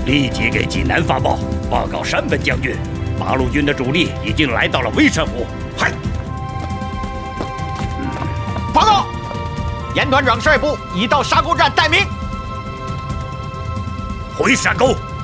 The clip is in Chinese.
立即给济南发报，报告山本将军，八路军的主力已经来到了微山湖。 嗨！报告，严团长率部已到沙沟站待命。 回山沟。